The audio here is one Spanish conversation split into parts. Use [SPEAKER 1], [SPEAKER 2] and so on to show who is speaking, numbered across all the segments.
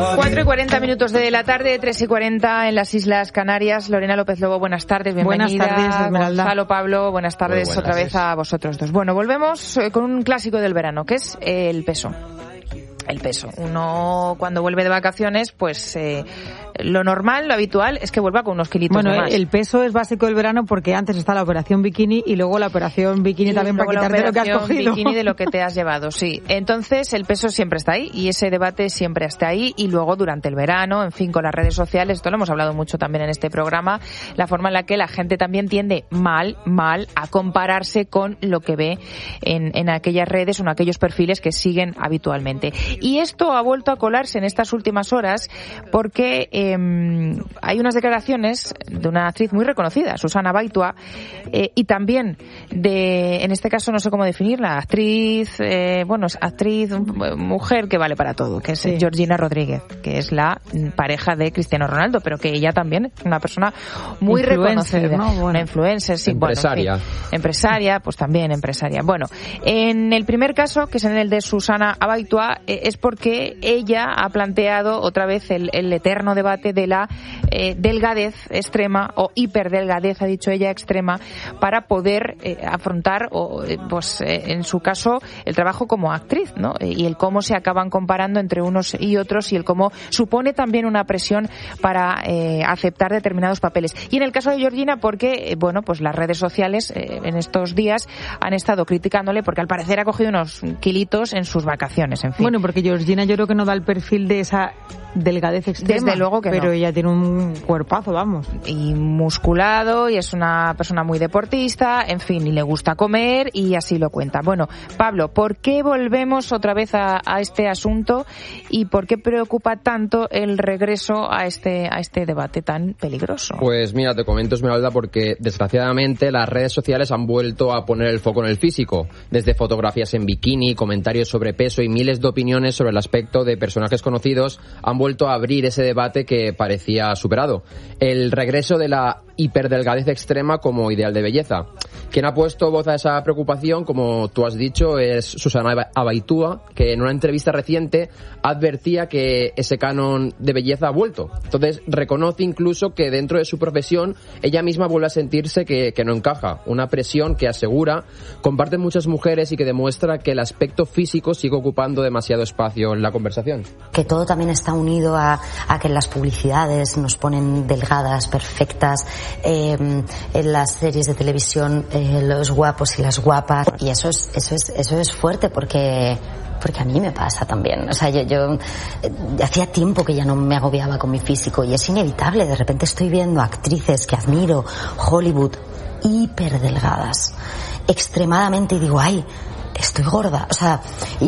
[SPEAKER 1] 4:40 de la tarde, 3:40 en las Islas Canarias. Lorena López Lobo, buenas tardes, bienvenida.
[SPEAKER 2] Buenas tardes, Esmeralda.
[SPEAKER 1] Gonzalo, Pablo, buenas tardes
[SPEAKER 3] Buenas
[SPEAKER 1] otra vez a vosotros dos. Bueno, volvemos con un clásico del verano, que es el peso. El peso. Uno cuando vuelve de vacaciones, pues lo normal, lo habitual es que vuelva con unos kilitos de más.
[SPEAKER 2] Bueno, el peso es básico del verano porque antes está la operación bikini y luego la operación bikini también para quitarte lo que has cogido.
[SPEAKER 1] Bikini de lo que te has llevado, sí. Entonces el peso siempre está ahí y ese debate siempre está ahí, y luego durante el verano, en fin, con las redes sociales, esto lo hemos hablado mucho también en este programa, la forma en la que la gente también tiende mal a compararse con lo que ve en aquellas redes o en aquellos perfiles que siguen habitualmente. Y esto ha vuelto a colarse en estas últimas horas porque hay unas declaraciones de una actriz muy reconocida, Susana Abaitua, y también en este caso no sé cómo definirla, actriz, mujer que vale para todo, que es Georgina Rodríguez, que es la pareja de Cristiano Ronaldo, pero que ella también es una persona muy reconocida, ¿no? Bueno, una influencer, sí,
[SPEAKER 3] empresaria.
[SPEAKER 1] Bueno, en fin, empresaria, pues también empresaria. Bueno, en el primer caso, que es en el de Susana Abaitua, es porque ella ha planteado otra vez el eterno debate de la delgadez extrema o hiperdelgadez, ha dicho ella, extrema, para poder afrontar, en su caso, el trabajo como actriz, ¿no? Y el cómo se acaban comparando entre unos y otros, y el cómo supone también una presión para aceptar determinados papeles. Y en el caso de Georgina, porque, pues las redes sociales en estos días han estado criticándole porque al parecer ha cogido unos kilitos en sus vacaciones, en fin.
[SPEAKER 2] Bueno, porque Georgina yo creo que no da el perfil de esa delgadez extrema.
[SPEAKER 1] Desde luego que
[SPEAKER 2] pero
[SPEAKER 1] no.
[SPEAKER 2] Ella tiene un cuerpazo, vamos.
[SPEAKER 1] Y musculado, y es una persona muy deportista, en fin, y le gusta comer, y así lo cuenta. Bueno, Pablo, ¿por qué volvemos otra vez a este asunto y por qué preocupa tanto el regreso a este debate tan peligroso?
[SPEAKER 3] Pues mira, te comento, Esmeralda, porque desgraciadamente las redes sociales han vuelto a poner el foco en el físico, desde fotografías en bikini, comentarios sobre peso y miles de opiniones sobre el aspecto de personajes conocidos han vuelto a abrir ese debate que parecía superado. El regreso de la hiperdelgadez extrema como ideal de belleza. Quien ha puesto voz a esa preocupación, como tú has dicho, es Susana Abaitua, que en una entrevista reciente advertía que ese canon de belleza ha vuelto. Entonces reconoce incluso que dentro de su profesión ella misma vuelve a sentirse que no encaja. Una presión que asegura comparten muchas mujeres y que demuestra que el aspecto físico sigue ocupando demasiado espacio en la conversación.
[SPEAKER 4] Que todo también está unido a que en las publicidades nos ponen delgadas, perfectas, en las series de televisión los guapos y las guapas, y eso es fuerte porque a mí me pasa también. O sea, yo hacía tiempo que ya no me agobiaba con mi físico y es inevitable. De repente estoy viendo actrices que admiro, Hollywood, hiperdelgadas, extremadamente, y digo, ay, estoy gorda. O sea,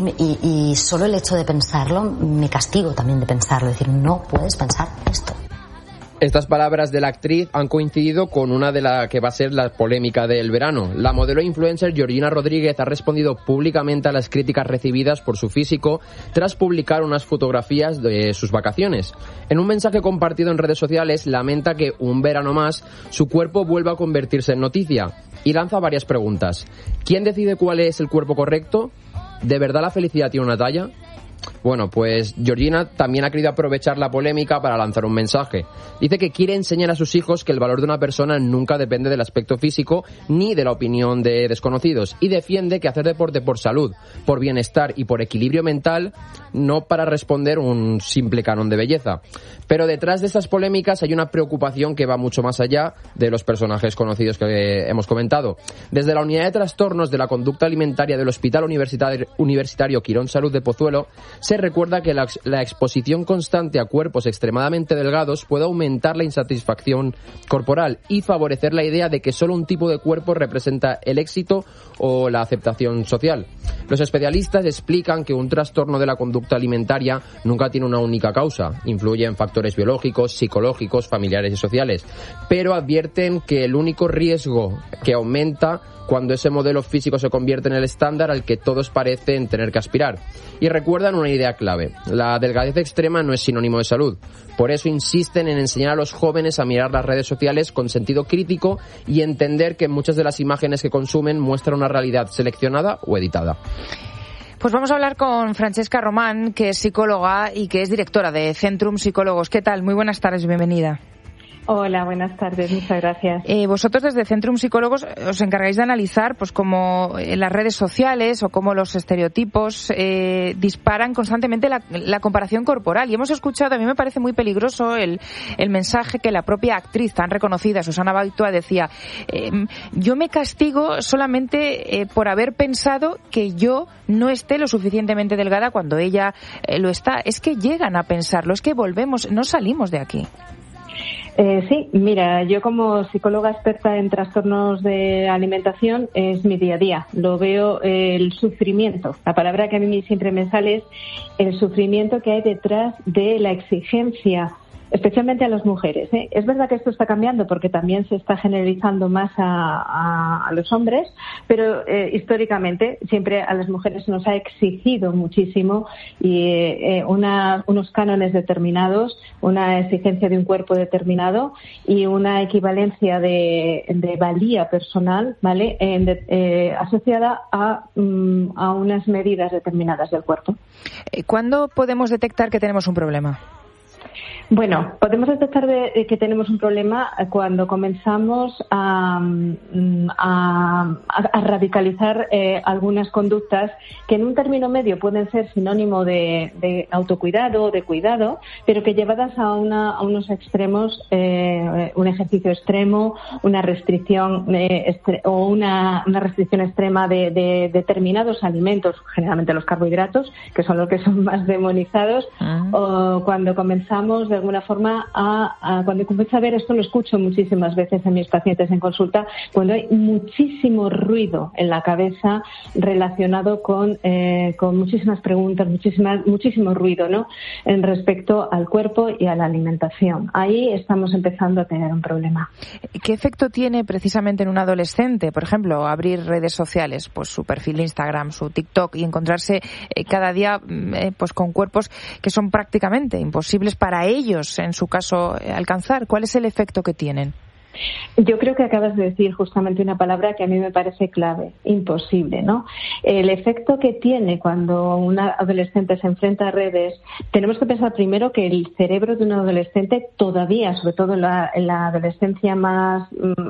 [SPEAKER 4] y solo el hecho de pensarlo, me castigo también de pensarlo, decir, no puedes pensar esto.
[SPEAKER 3] Estas palabras de la actriz han coincidido con una de la que va a ser la polémica del verano. La modelo e influencer Georgina Rodríguez ha respondido públicamente a las críticas recibidas por su físico tras publicar unas fotografías de sus vacaciones. En un mensaje compartido en redes sociales, lamenta que un verano más su cuerpo vuelva a convertirse en noticia y lanza varias preguntas. ¿Quién decide cuál es el cuerpo correcto? ¿De verdad la felicidad tiene una talla? Bueno, pues Georgina también ha querido aprovechar la polémica para lanzar un mensaje. Dice que quiere enseñar a sus hijos que el valor de una persona nunca depende del aspecto físico ni de la opinión de desconocidos, y defiende que hacer deporte por salud, por bienestar y por equilibrio mental, no para responder un simple canon de belleza. Pero detrás de estas polémicas hay una preocupación que va mucho más allá de los personajes conocidos que hemos comentado. Desde la Unidad de Trastornos de la Conducta Alimentaria del Hospital Universitario Quirón Salud de Pozuelo, se recuerda que la exposición constante a cuerpos extremadamente delgados puede aumentar la insatisfacción corporal y favorecer la idea de que solo un tipo de cuerpo representa el éxito o la aceptación social. Los especialistas explican que un trastorno de la conducta alimentaria nunca tiene una única causa. Influyen factores biológicos, psicológicos, familiares y sociales, pero advierten que el único riesgo que aumenta cuando ese modelo físico se convierte en el estándar al que todos parecen tener que aspirar. Y recuerdan una idea clave: la delgadez extrema no es sinónimo de salud. Por eso insisten en enseñar a los jóvenes a mirar las redes sociales con sentido crítico y entender que muchas de las imágenes que consumen muestran una realidad seleccionada o editada.
[SPEAKER 1] Pues vamos a hablar con Francesca Román, que es psicóloga y que es directora de Centrum Psicólogos. ¿Qué tal? Muy buenas tardes, bienvenida.
[SPEAKER 5] Hola, buenas tardes, muchas gracias.
[SPEAKER 1] Vosotros desde Centrum Psicólogos os encargáis de analizar pues cómo las redes sociales o cómo los estereotipos disparan constantemente la comparación corporal. Y hemos escuchado, a mí me parece muy peligroso el mensaje que la propia actriz tan reconocida, Susana Baitua, decía, yo me castigo solamente por haber pensado que yo no esté lo suficientemente delgada cuando ella lo está. Es que llegan a pensarlo, es que volvemos, no salimos de aquí.
[SPEAKER 5] Sí, mira, yo como psicóloga experta en trastornos de alimentación es mi día a día. Lo veo el sufrimiento. La palabra que a mí siempre me sale es el sufrimiento que hay detrás de la exigencia, especialmente a las mujeres, ¿eh? Es verdad que esto está cambiando porque también se está generalizando más a los hombres, pero históricamente siempre a las mujeres se nos ha exigido muchísimo y unos cánones determinados, una exigencia de un cuerpo determinado y una equivalencia de valía personal, ¿vale? Asociada a unas medidas determinadas del cuerpo.
[SPEAKER 1] ¿Cuándo podemos detectar que tenemos un problema?
[SPEAKER 5] Bueno, podemos detectar que tenemos un problema cuando comenzamos a radicalizar algunas conductas que en un término medio pueden ser sinónimo de autocuidado o de cuidado, pero que llevadas a unos extremos, un ejercicio extremo, una restricción o una restricción extrema de determinados alimentos, generalmente los carbohidratos, que son los que son más demonizados, o cuando comenzamos de alguna forma cuando comienzo a ver esto, lo escucho muchísimas veces en mis pacientes en consulta, cuando hay muchísimo ruido en la cabeza relacionado con muchísimas preguntas, muchísimo ruido, ¿no? En respecto al cuerpo y a la alimentación. Ahí estamos empezando a tener un problema.
[SPEAKER 1] ¿Qué efecto tiene precisamente en un adolescente, por ejemplo, abrir redes sociales, pues su perfil de Instagram, su TikTok y encontrarse cada día pues con cuerpos que son prácticamente imposibles para ellos, en su caso, alcanzar? ¿Cuál es el efecto que tienen?
[SPEAKER 5] Yo creo que acabas de decir justamente una palabra que a mí me parece clave, imposible, ¿no? El efecto que tiene cuando un adolescente se enfrenta a redes, tenemos que pensar primero que el cerebro de un adolescente todavía, sobre todo en la adolescencia más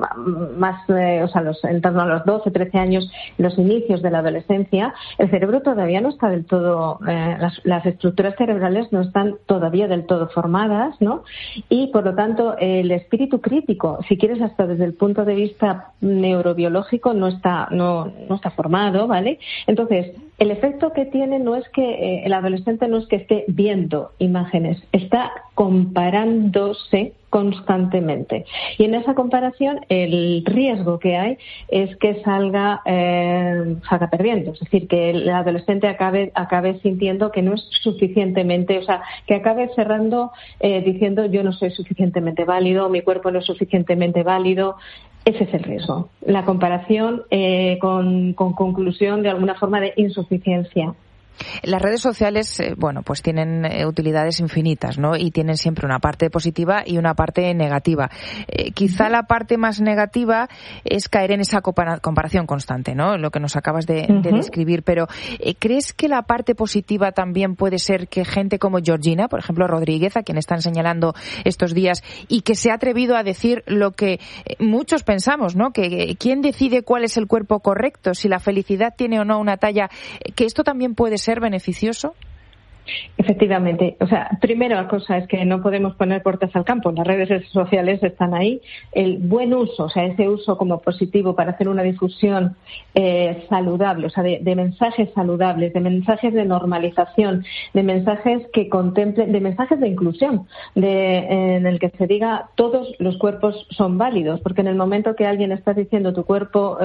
[SPEAKER 5] en torno a los 12, 13 años, los inicios de la adolescencia, el cerebro todavía no está del todo, las estructuras cerebrales no están todavía del todo formadas, ¿no? Y por lo tanto, el espíritu crítico, si quieres, hasta desde el punto de vista neurobiológico no está formado, ¿vale? Entonces, el efecto que tiene no es que el adolescente no es que esté viendo imágenes, está comparándose constantemente. Y en esa comparación el riesgo que hay es que salga perdiendo, es decir, que el adolescente acabe sintiendo que no es suficientemente, o sea, que acabe cerrando diciendo yo no soy suficientemente válido, mi cuerpo no es suficientemente válido. Ese es el riesgo. La comparación con conclusión de alguna forma de insuficiencia.
[SPEAKER 1] Las redes sociales, pues tienen utilidades infinitas, ¿no? Y tienen siempre una parte positiva y una parte negativa. Quizá la parte más negativa es caer en esa comparación constante, ¿no? Lo que nos acabas de describir. Pero, ¿crees que la parte positiva también puede ser que gente como Georgina, por ejemplo, Rodríguez, a quien están señalando estos días, y que se ha atrevido a decir lo que muchos pensamos, ¿no? Que quién decide cuál es el cuerpo correcto, si la felicidad tiene o no una talla, que esto también puede ser beneficioso?
[SPEAKER 5] Efectivamente. O sea, primera cosa es que no podemos poner puertas al campo. Las redes sociales están ahí. El buen uso, o sea, ese uso como positivo para hacer una difusión saludable, o sea, de mensajes saludables, de mensajes de normalización, de mensajes que contemplen, de mensajes de inclusión, en el que se diga todos los cuerpos son válidos, porque en el momento que alguien está diciendo tu cuerpo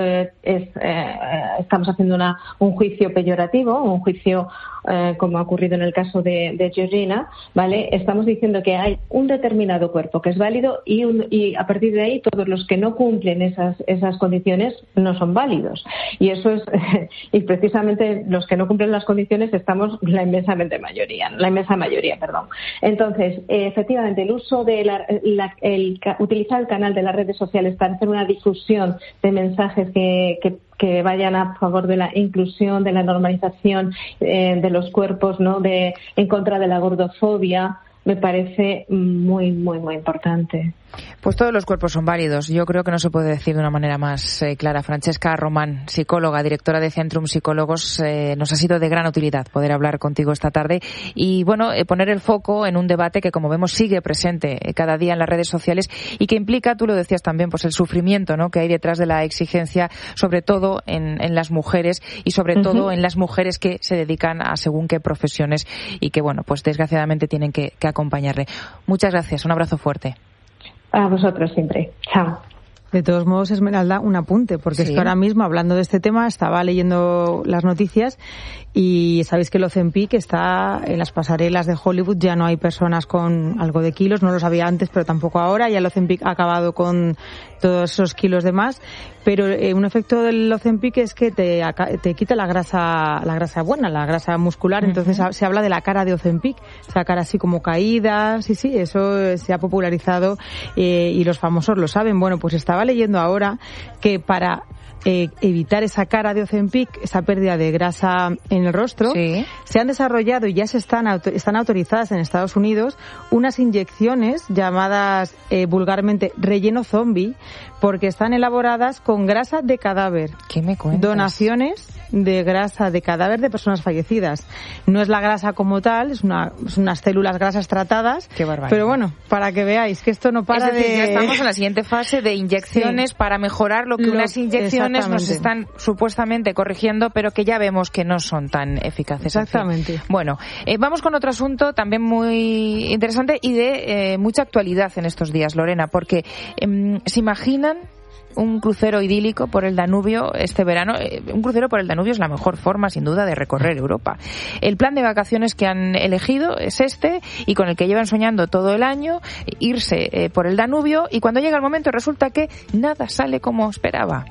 [SPEAKER 5] estamos haciendo un juicio peyorativo, un juicio como ha ocurrido en el caso de Georgina, ¿vale? Estamos diciendo que hay un determinado cuerpo que es válido y a partir de ahí todos los que no cumplen esas condiciones no son válidos. Y eso es y precisamente los que no cumplen las condiciones estamos la inmensa mayoría. Entonces, efectivamente, el uso de utilizar el canal de las redes sociales para hacer una difusión de mensajes que que vayan a favor de la inclusión, de la normalización de los cuerpos, ¿no? En contra de la gordofobia, me parece muy, muy, muy importante.
[SPEAKER 1] Pues todos los cuerpos son válidos. Yo creo que no se puede decir de una manera más clara. Francesca Román, psicóloga, directora de Centrum Psicólogos, nos ha sido de gran utilidad poder hablar contigo esta tarde y, bueno, poner el foco en un debate que, como vemos, sigue presente cada día en las redes sociales y que implica, tú lo decías también, pues el sufrimiento, ¿no?, que hay detrás de la exigencia, sobre todo en las mujeres y sobre todo en las mujeres que se dedican a según qué profesiones y que, bueno, pues desgraciadamente tienen que acompañarle. Muchas gracias. Un abrazo fuerte.
[SPEAKER 5] A vosotros siempre. Chao.
[SPEAKER 2] De todos modos, Esmeralda, un apunte, porque es que ahora mismo, hablando de este tema, estaba leyendo las noticias y sabéis que el Ozempic está en las pasarelas de Hollywood, ya no hay personas con algo de kilos, no lo sabía antes, pero tampoco ahora, ya el Ozempic ha acabado con todos esos kilos de más, pero un efecto del Ozempic es que te quita la grasa buena, la grasa muscular, entonces se habla de la cara de Ozempic, esa cara así como caída, sí, eso se ha popularizado y los famosos lo saben. Bueno, pues estaba leyendo ahora que para evitar esa cara de Ozempic, esa pérdida de grasa en el rostro, se han desarrollado y ya están autorizadas en Estados Unidos unas inyecciones llamadas vulgarmente relleno zombie, porque están elaboradas con grasa de cadáver.
[SPEAKER 1] ¿Qué me cuentas?
[SPEAKER 2] Donaciones de grasa de cadáver de personas fallecidas. No es la grasa como tal, es unas células grasas tratadas.
[SPEAKER 1] Qué barbaridad.
[SPEAKER 2] Pero bueno, para que veáis que esto no para
[SPEAKER 1] ya estamos en la siguiente fase de inyecciones para mejorar lo que unas inyecciones nos están supuestamente corrigiendo, pero que ya vemos que no son tan eficaces.
[SPEAKER 2] Exactamente.
[SPEAKER 1] En fin. Bueno, vamos con otro asunto también muy interesante y de mucha actualidad en estos días, Lorena, porque ¿se imaginan un crucero idílico por el Danubio este verano? Un crucero por el Danubio es la mejor forma, sin duda, de recorrer Europa. El plan de vacaciones que han elegido es este y con el que llevan soñando todo el año, irse por el Danubio, y cuando llega el momento resulta que nada sale como esperaba.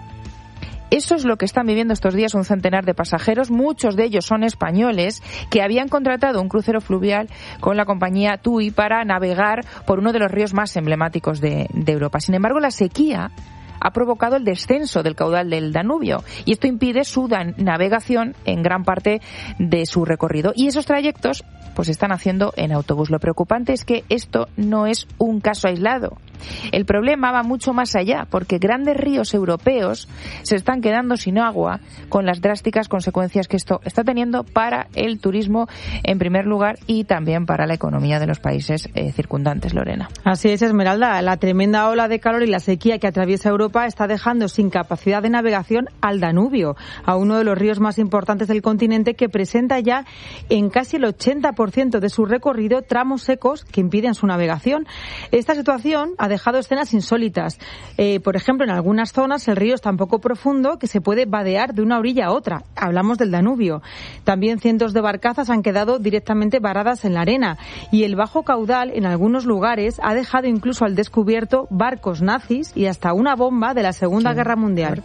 [SPEAKER 1] Eso es lo que están viviendo estos días un centenar de pasajeros, muchos de ellos son españoles, que habían contratado un crucero fluvial con la compañía TUI para navegar por uno de los ríos más emblemáticos de Europa. Sin embargo, la sequía ha provocado el descenso del caudal del Danubio y esto impide su navegación en gran parte de su recorrido. Y esos trayectos pues se están haciendo en autobús. Lo preocupante es que esto no es un caso aislado. El problema va mucho más allá, porque grandes ríos europeos se están quedando sin agua con las drásticas consecuencias que esto está teniendo para el turismo en primer lugar y también para la economía de los países circundantes, Lorena.
[SPEAKER 2] Así es, Esmeralda. La tremenda ola de calor y la sequía que atraviesa Europa está dejando sin capacidad de navegación al Danubio, a uno de los ríos más importantes del continente, que presenta ya en casi el 80% de su recorrido tramos secos que impiden su navegación. Esta situación ha dejado escenas insólitas. Por ejemplo, en algunas zonas el río es tan poco profundo que se puede vadear de una orilla a otra. Hablamos del Danubio. También cientos de barcazas han quedado directamente varadas en la arena y el bajo caudal en algunos lugares ha dejado incluso al descubierto barcos nazis y hasta una bomba de la Segunda Guerra Mundial.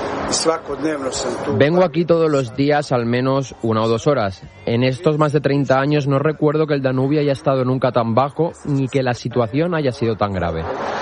[SPEAKER 3] Vengo aquí todos los días al menos 1 o 2 horas. En estos más de 30 años no recuerdo que el Danubio haya estado nunca tan bajo ni que la situación haya sido tan grave.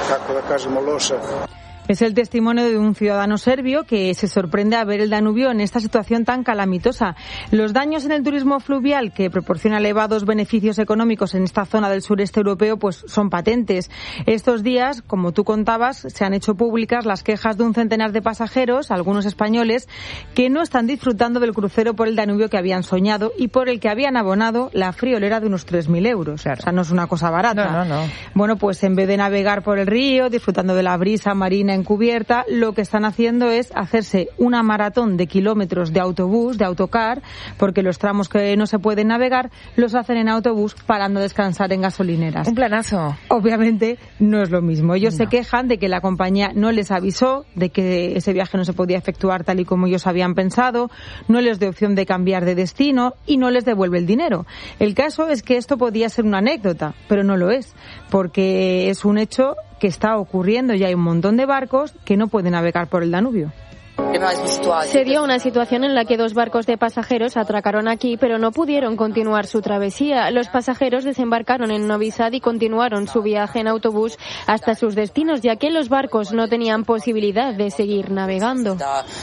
[SPEAKER 2] Es el testimonio de un ciudadano serbio que se sorprende a ver el Danubio en esta situación tan calamitosa. Los daños en el turismo fluvial, que proporciona elevados beneficios económicos en esta zona del sureste europeo, pues son patentes. Estos días, como tú contabas, se han hecho públicas las quejas de un centenar de pasajeros, algunos españoles, que no están disfrutando del crucero por el Danubio que habían soñado y por el que habían abonado la friolera de unos 3.000 euros. Claro. O sea, no es una cosa barata.
[SPEAKER 1] No.
[SPEAKER 2] Bueno, pues en vez de navegar por el río, disfrutando de la brisa marina en cubierta, lo que están haciendo es hacerse una maratón de kilómetros de autobús, de autocar, porque los tramos que no se pueden navegar los hacen en autobús parando a descansar en gasolineras.
[SPEAKER 1] Un planazo.
[SPEAKER 2] Obviamente no es lo mismo. Ellos se quejan de que la compañía no les avisó de que ese viaje no se podía efectuar tal y como ellos habían pensado, no les dio opción de cambiar de destino y no les devuelve el dinero. El caso es que esto podía ser una anécdota, pero no lo es, porque es un hecho que está ocurriendo y hay un montón de barcos que no pueden navegar por el Danubio.
[SPEAKER 6] Se dio una situación en la que 2 barcos de pasajeros atracaron aquí, pero no pudieron continuar su travesía. Los pasajeros desembarcaron en Novi Sad y continuaron su viaje en autobús hasta sus destinos, ya que los barcos no tenían posibilidad de seguir navegando.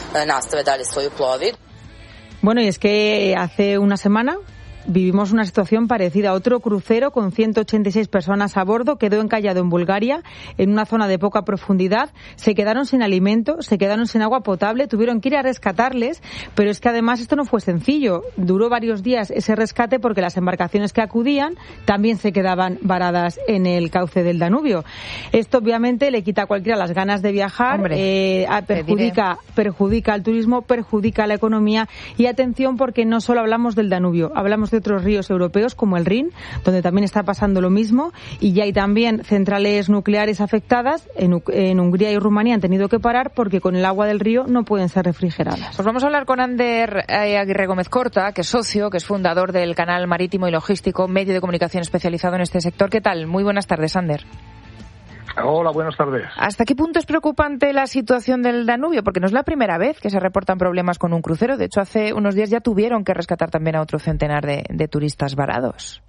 [SPEAKER 2] Bueno, y es que hace una semana vivimos una situación parecida. Otro crucero con 186 personas a bordo quedó encallado en Bulgaria, en una zona de poca profundidad. Se quedaron sin alimento, se quedaron sin agua potable, tuvieron que ir a rescatarles, pero es que además esto no fue sencillo. Duró varios días ese rescate porque las embarcaciones que acudían también se quedaban varadas en el cauce del Danubio. Esto obviamente le quita a cualquiera las ganas de viajar, perjudica al turismo, perjudica a la economía. Y atención, porque no solo hablamos del Danubio, hablamos de otros ríos europeos como el Rin, donde también está pasando lo mismo, y ya hay también centrales nucleares afectadas. En Hungría y Rumanía han tenido que parar porque con el agua del río no pueden ser refrigeradas.
[SPEAKER 1] Pues vamos a hablar con Ander Aguirre Gómez Corta, que es socio, que es fundador del Canal Marítimo y Logístico, medio de comunicación especializado en este sector. ¿Qué tal? Muy buenas tardes, Ander.
[SPEAKER 7] Hola, buenas tardes.
[SPEAKER 1] ¿Hasta qué punto es preocupante la situación del Danubio? Porque no es la primera vez que se reportan problemas con un crucero. De hecho, hace unos días ya tuvieron que rescatar también a otro centenar de turistas varados.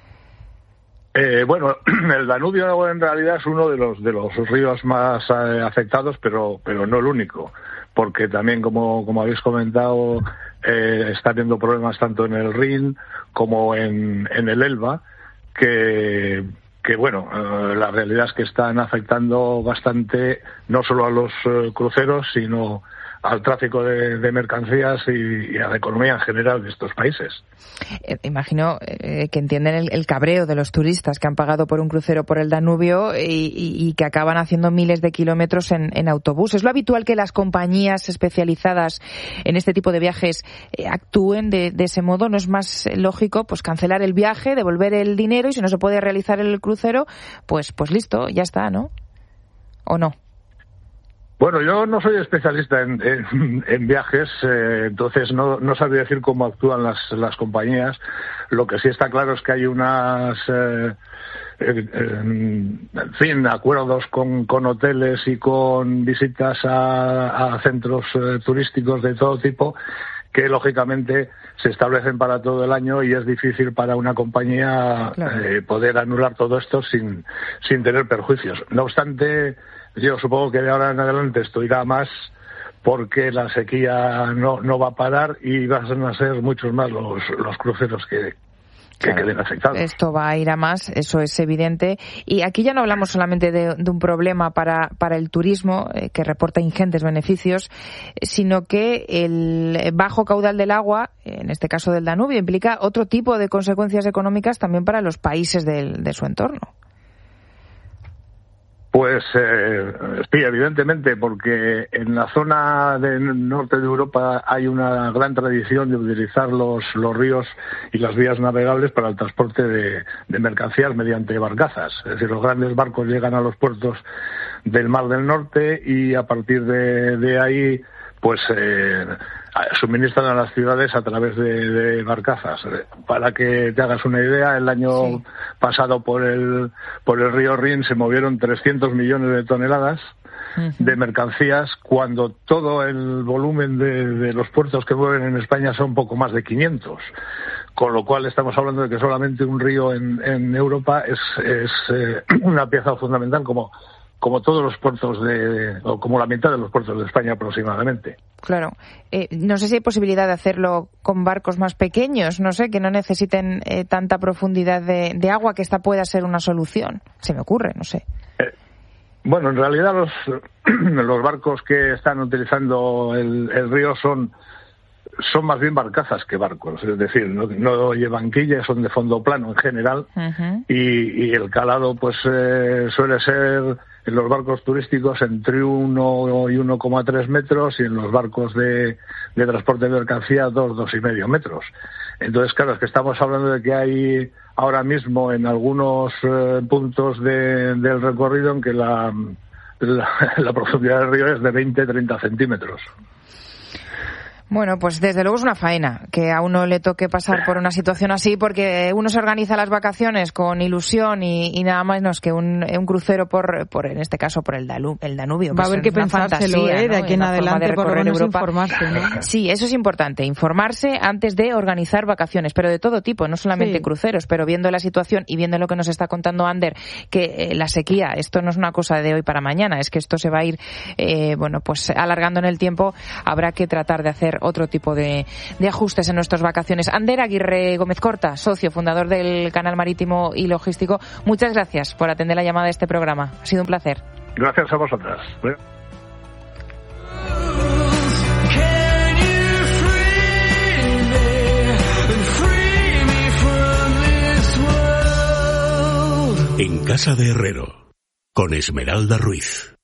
[SPEAKER 7] Bueno, el Danubio en realidad es uno de los ríos más afectados, pero no el único, porque también, como habéis comentado, está teniendo problemas tanto en el Rin como en el Elba, que bueno, la realidad es que están afectando bastante no solo a los cruceros, sino al tráfico de mercancías y a la economía en general de estos países.
[SPEAKER 1] Imagino que entienden el cabreo de los turistas que han pagado por un crucero por el Danubio y que acaban haciendo miles de kilómetros en autobús. ¿Es lo habitual que las compañías especializadas en este tipo de viajes actúen de ese modo? ¿No es más lógico pues cancelar el viaje, devolver el dinero, y si no se puede realizar el crucero, pues listo, ya está, ¿no? ¿O no?
[SPEAKER 7] Bueno, yo no soy especialista en viajes, entonces no sabría decir cómo actúan las compañías. Lo que sí está claro es que hay unas, acuerdos con hoteles y con visitas a centros turísticos de todo tipo, que lógicamente se establecen para todo el año, y es difícil para una compañía poder anular todo esto sin tener perjuicios. No obstante, yo supongo que de ahora en adelante esto irá más, porque la sequía no va a parar y van a ser muchos más los cruceros que queden afectados.
[SPEAKER 1] Esto va a ir a más, eso es evidente. Y aquí ya no hablamos solamente de un problema para el turismo, que reporta ingentes beneficios, sino que el bajo caudal del agua, en este caso del Danubio, implica otro tipo de consecuencias económicas también para los países de su entorno.
[SPEAKER 7] Pues sí, evidentemente, porque en la zona del norte de Europa hay una gran tradición de utilizar los ríos y las vías navegables para el transporte de mercancías mediante barcazas. Es decir, los grandes barcos llegan a los puertos del Mar del Norte y a partir de ahí pues suministran a las ciudades a través de barcazas. Para que te hagas una idea, el año pasado por el río Rin se movieron 300 millones de toneladas de mercancías, cuando todo el volumen de los puertos que mueven en España son poco más de 500. Con lo cual estamos hablando de que solamente un río en Europa es una pieza fundamental, como todos los puertos o como la mitad de los puertos de España aproximadamente.
[SPEAKER 1] Claro. No sé si hay posibilidad de hacerlo con barcos más pequeños, no sé, que no necesiten tanta profundidad de agua, que esta pueda ser una solución. Se me ocurre, no sé.
[SPEAKER 7] Bueno, en realidad los barcos que están utilizando el río son más bien barcazas que barcos, es decir, no llevan quillas, son de fondo plano en general, y el calado pues suele ser en los barcos turísticos entre 1 y 1,3 metros, y en los barcos de transporte de mercancía 2,5 metros. Entonces, claro, es que estamos hablando de que hay ahora mismo en algunos puntos del recorrido en que la profundidad del río es de 20-30 centímetros.
[SPEAKER 1] Bueno, pues desde luego es una faena que a uno le toque pasar por una situación así, porque uno se organiza las vacaciones con ilusión y nada más que un crucero por en este caso por el Danubio.
[SPEAKER 2] Va a haber que pensárselo, de aquí en adelante por lo menos informarse, ¿no?
[SPEAKER 1] Sí, eso es importante, informarse antes de organizar vacaciones, pero de todo tipo, no solamente cruceros, pero viendo la situación y viendo lo que nos está contando Ander, que la sequía, esto no es una cosa de hoy para mañana, es que esto se va a ir pues alargando en el tiempo, habrá que tratar de hacer otro tipo de ajustes en nuestras vacaciones. Ander Aguirre Gómez Corta, socio fundador del Canal Marítimo y Logístico, muchas gracias por atender la llamada de este programa. Ha sido un placer.
[SPEAKER 7] Gracias a vosotras.
[SPEAKER 8] En Casa de Herrero, con Esmeralda Ruiz.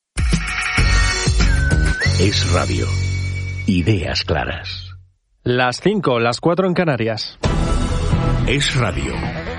[SPEAKER 8] Es Radio. Ideas claras.
[SPEAKER 9] Las 5, las 4 en Canarias.
[SPEAKER 8] Es Radio.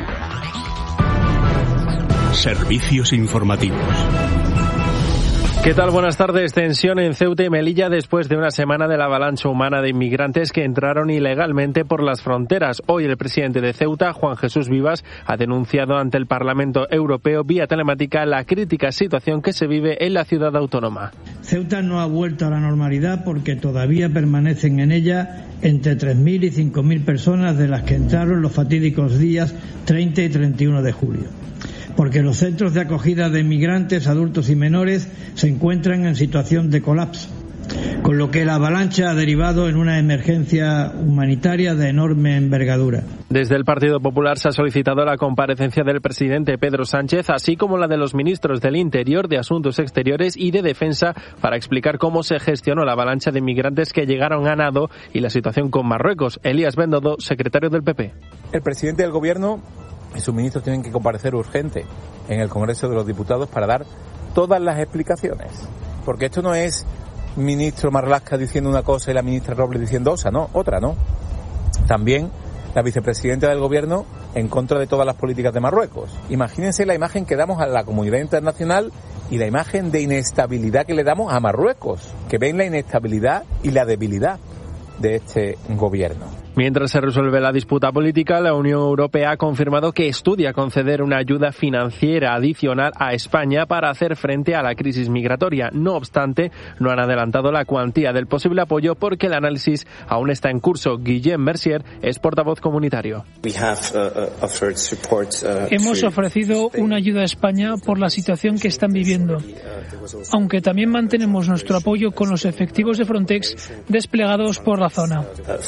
[SPEAKER 8] Servicios informativos.
[SPEAKER 9] ¿Qué tal? Buenas tardes. Tensión en Ceuta y Melilla después de una semana de la avalancha humana de inmigrantes que entraron ilegalmente por las fronteras. Hoy el presidente de Ceuta, Juan Jesús Vivas, ha denunciado ante el Parlamento Europeo vía telemática la crítica situación que se vive en la ciudad autónoma.
[SPEAKER 10] Ceuta no ha vuelto a la normalidad porque todavía permanecen en ella entre 3.000 y 5.000 personas de las que entraron los fatídicos días 30 y 31 de julio. Porque los centros de acogida de inmigrantes, adultos y menores se encuentran en situación de colapso, con lo que la avalancha ha derivado en una emergencia humanitaria de enorme envergadura.
[SPEAKER 9] Desde el Partido Popular se ha solicitado la comparecencia del presidente Pedro Sánchez, así como la de los ministros del Interior, de Asuntos Exteriores y de Defensa, para explicar cómo se gestionó la avalancha de inmigrantes que llegaron a nado y la situación con Marruecos. Elías Bendodo, secretario del PP.
[SPEAKER 11] El presidente del Gobierno y sus ministros tienen que comparecer urgente en el Congreso de los Diputados para dar todas las explicaciones. Porque esto no es ministro Marlaska diciendo una cosa y la ministra Robles diciendo otra, ¿no? También la vicepresidenta del Gobierno en contra de todas las políticas de Marruecos. Imagínense la imagen que damos a la comunidad internacional y la imagen de inestabilidad que le damos a Marruecos, que ven la inestabilidad y la debilidad de este Gobierno.
[SPEAKER 9] Mientras se resuelve la disputa política, la Unión Europea ha confirmado que estudia conceder una ayuda financiera adicional a España para hacer frente a la crisis migratoria. No obstante, no han adelantado la cuantía del posible apoyo porque el análisis aún está en curso. Guillem Mercier es portavoz comunitario.
[SPEAKER 12] Hemos ofrecido una ayuda a España por la situación que están viviendo, aunque también mantenemos nuestro apoyo con los efectivos de Frontex desplegados por la zona.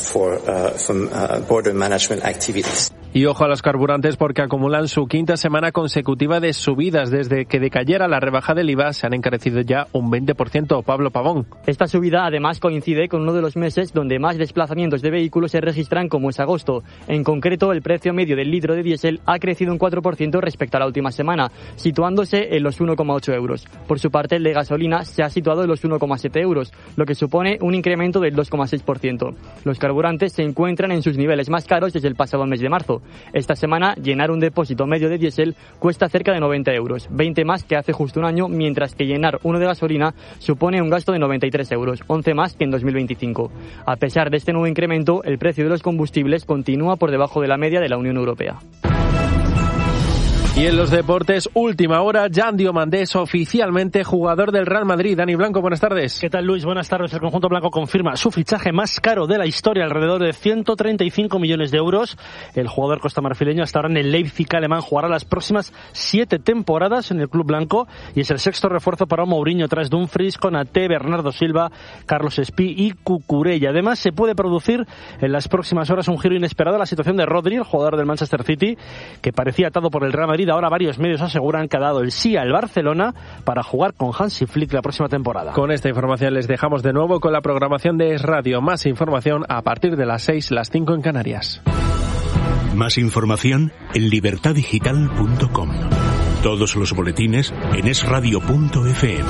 [SPEAKER 9] Y ojo a los carburantes porque acumulan su quinta semana consecutiva de subidas. Desde que decayera la rebaja del IVA se han encarecido ya un 20%. Pablo Pavón.
[SPEAKER 13] Esta subida además coincide con uno de los meses donde más desplazamientos de vehículos se registran, como es agosto. En concreto, el precio medio del litro de diésel ha crecido un 4% respecto a la última semana, situándose en los 1,8 euros. Por su parte, el de gasolina se ha situado en los 1,7 euros, lo que supone un incremento del 2,6%. Los carburantes se encuentran en sus niveles más caros desde el pasado mes de marzo. Esta semana, llenar un depósito medio de diésel cuesta cerca de 90 euros, 20 más que hace justo un año, mientras que llenar uno de gasolina supone un gasto de 93 euros, 11 más que en 2025. A pesar de este nuevo incremento, el precio de los combustibles continúa por debajo de la media de la Unión Europea.
[SPEAKER 9] Y en los deportes, última hora, Jan Diomandés, oficialmente jugador del Real Madrid. Dani Blanco, buenas tardes.
[SPEAKER 14] ¿Qué tal, Luis? Buenas tardes. El conjunto blanco confirma su fichaje más caro de la historia, alrededor de 135 millones de euros. El jugador costamarfileño hasta ahora en el Leipzig alemán jugará las próximas 7 temporadas en el club blanco y es el sexto refuerzo para Mourinho tras Dumfries, Konaté, Bernardo Silva, Carlos Espí y Cucurella. Además, se puede producir en las próximas horas un giro inesperado a la situación de Rodri, el jugador del Manchester City, que parecía atado por el Real Madrid. Ahora varios medios aseguran que ha dado el sí al Barcelona para jugar con Hansi Flick la próxima temporada.
[SPEAKER 9] Con esta información les dejamos de nuevo con la programación de Es Radio. Más información a partir de las 6, las 5 en Canarias.
[SPEAKER 8] Más información en libertadigital.com. Todos los boletines en esradio.fm.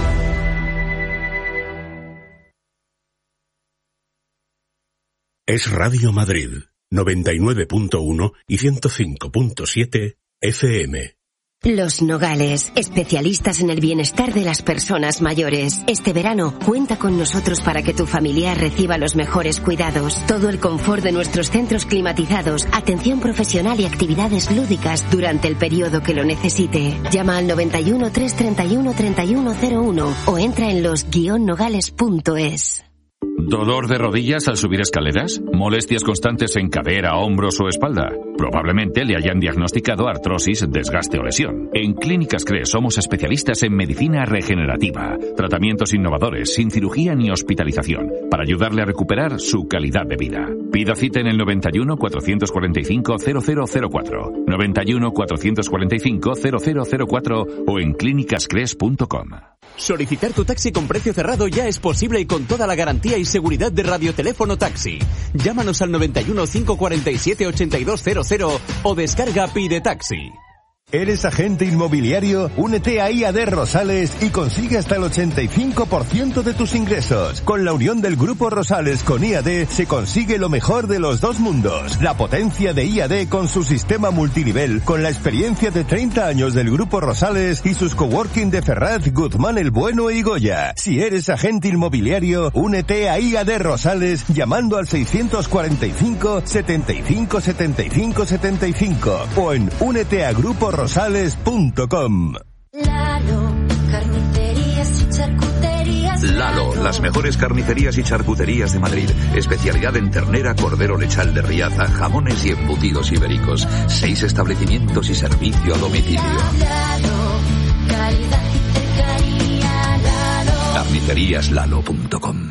[SPEAKER 8] Es Radio Madrid, 99.1 y 105.7 FM.
[SPEAKER 15] Los Nogales, especialistas en el bienestar de las personas mayores. Este verano, cuenta con nosotros para que tu familiar reciba los mejores cuidados. Todo el confort de nuestros centros climatizados, atención profesional y actividades lúdicas durante el periodo que lo necesite. Llama al 91 331 3101 o entra en los-nogales.es.
[SPEAKER 16] ¿Dolor de rodillas al subir escaleras? ¿Molestias constantes en cadera, hombros o espalda? Probablemente le hayan diagnosticado artrosis, desgaste o lesión. En Clínicas CRES somos especialistas en medicina regenerativa, tratamientos innovadores, sin cirugía ni hospitalización, para ayudarle a recuperar su calidad de vida. Pida cita en el 91 445 0004, 91 445 0004 o en clínicascres.com.
[SPEAKER 17] Solicitar tu taxi con precio cerrado ya es posible y con toda la garantía y seguridad de Radioteléfono Taxi. Llámanos al 91 547 8200 o descarga Pide Taxi.
[SPEAKER 18] ¿Eres agente inmobiliario? Únete a IAD Rosales y consigue hasta el 85% de tus ingresos. Con la unión del Grupo Rosales con IAD se consigue lo mejor de los dos mundos. La potencia de IAD con su sistema multinivel, con la experiencia de 30 años del Grupo Rosales y sus coworking de Ferraz, Guzmán el Bueno y Goya. Si eres agente inmobiliario, únete a IAD Rosales llamando al 645 75 75 75 o en úneteagruporosales.com.
[SPEAKER 19] Lalo, carnicerías y charcuterías.
[SPEAKER 20] Lalo, las mejores carnicerías y charcuterías de Madrid. Especialidad en ternera, cordero lechal de Riaza, jamones y embutidos ibéricos. 6 establecimientos y servicio a domicilio.
[SPEAKER 19] Lalo, calidad y cercanía. Lalo.
[SPEAKER 20] Carniceríaslalo.com.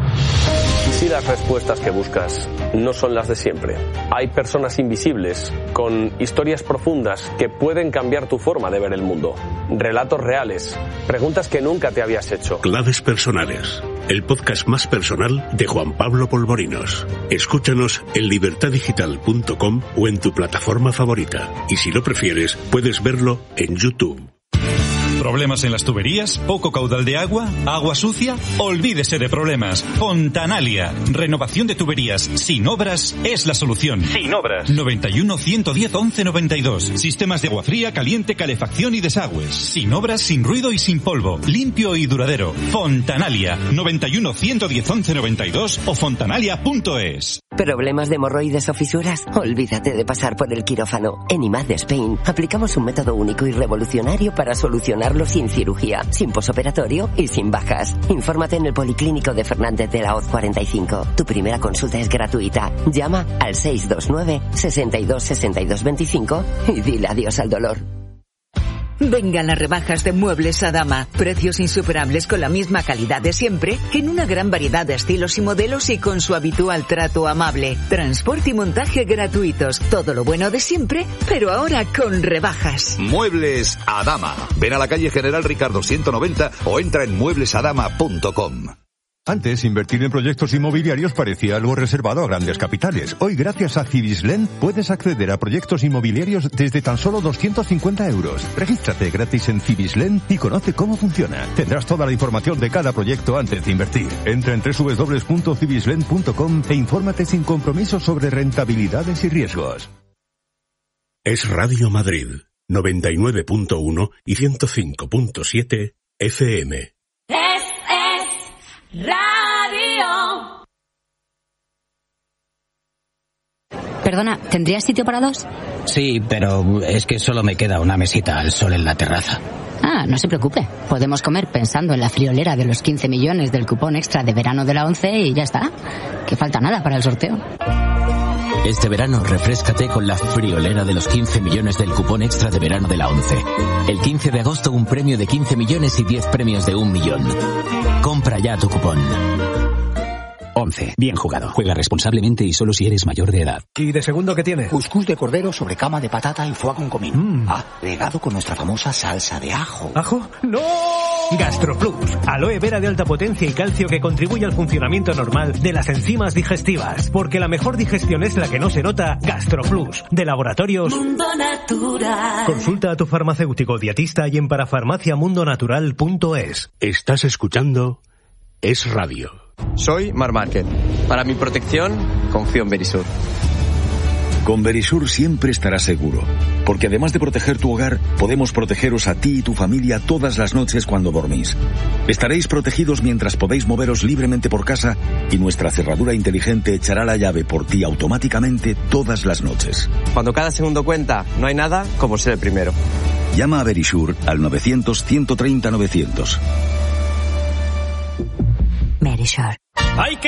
[SPEAKER 21] Si las respuestas que buscas no son las de siempre, hay personas invisibles con historias profundas que pueden cambiar tu forma de ver el mundo. Relatos reales, preguntas que nunca te habías hecho.
[SPEAKER 8] Claves personales, el podcast más personal de Juan Pablo Polvorinos. Escúchanos en libertadigital.com o en tu plataforma favorita. Y si lo prefieres, puedes verlo en YouTube.
[SPEAKER 22] ¿Problemas en las tuberías? ¿Poco caudal de agua? ¿Agua sucia? Olvídese de problemas. Fontanalia. Renovación de tuberías sin obras es la solución. Sin obras. 91 110 11 92. Sistemas de agua fría, caliente, calefacción y desagües. Sin obras, sin ruido y sin polvo. Limpio y duradero. Fontanalia. 91 110 11 92 o fontanalia.es.
[SPEAKER 23] ¿Problemas de hemorroides o fisuras? Olvídate de pasar por el quirófano. En IMAD de Spain aplicamos un método único y revolucionario para solucionarlo sin cirugía, sin posoperatorio y sin bajas. Infórmate en el Policlínico de Fernández de la Hoz 45. Tu primera consulta es gratuita. Llama al 629 62 62 25 y dile adiós al dolor.
[SPEAKER 24] Vengan las rebajas de Muebles Adama. Precios insuperables con la misma calidad de siempre, en una gran variedad de estilos y modelos y con su habitual trato amable. Transporte y montaje gratuitos. Todo lo bueno de siempre, pero ahora con rebajas.
[SPEAKER 20] Muebles Adama. Ven a la calle General Ricardo 190 o entra en mueblesadama.com.
[SPEAKER 18] Antes, invertir en proyectos inmobiliarios parecía algo reservado a grandes capitales. Hoy, gracias a Cibislen, puedes acceder a proyectos inmobiliarios desde tan solo 250 euros. Regístrate gratis en Cibislen y conoce cómo funciona. Tendrás toda la información de cada proyecto antes de invertir. Entra en www.cibislen.com e infórmate sin compromiso sobre rentabilidades y riesgos.
[SPEAKER 8] Es Radio Madrid, 99.1 y 105.7 FM.
[SPEAKER 19] Radio.
[SPEAKER 25] Perdona, ¿tendrías sitio para dos?
[SPEAKER 26] Sí, pero es que solo me queda una mesita al sol en la terraza.
[SPEAKER 25] Ah, no se preocupe. Podemos comer pensando en la friolera de los 15 millones del cupón extra de verano de la 11 y ya está. Que falta nada para el sorteo.
[SPEAKER 27] Este verano, refréscate con la friolera de los 15 millones del cupón extra de verano de la 11. El 15 de agosto, un premio de 15 millones y 10 premios de 1 millón. Compra ya tu cupón. 11. Bien jugado. Juega responsablemente y solo si eres mayor de edad.
[SPEAKER 28] ¿Y de segundo qué tiene? Cuscús de cordero sobre cama de patata y foie con comino. Regado con nuestra famosa salsa de ajo.
[SPEAKER 29] ¿Ajo? ¡No! GastroPlus. Aloe vera de alta potencia y calcio que contribuye al funcionamiento normal de las enzimas digestivas. Porque la mejor digestión es la que no se nota. GastroPlus. De Laboratorios
[SPEAKER 19] Mundo Natural.
[SPEAKER 29] Consulta a tu farmacéutico dietista y en parafarmaciamundonatural.es.
[SPEAKER 8] Estás escuchando Es Radio.
[SPEAKER 3] Soy Marc Márquez. Para mi protección, confío en Verisur.
[SPEAKER 1] Con Verisure siempre estarás seguro, porque además de proteger tu hogar, podemos protegeros a ti y tu familia todas las noches cuando dormís. Estaréis protegidos mientras podéis moveros libremente por casa y nuestra cerradura inteligente echará la llave por ti automáticamente todas las noches.
[SPEAKER 2] Cuando cada segundo cuenta, no hay nada como ser el primero.
[SPEAKER 1] Llama a Verisure al 900-130-900.
[SPEAKER 24] Verisure.
[SPEAKER 22] ¡Hay que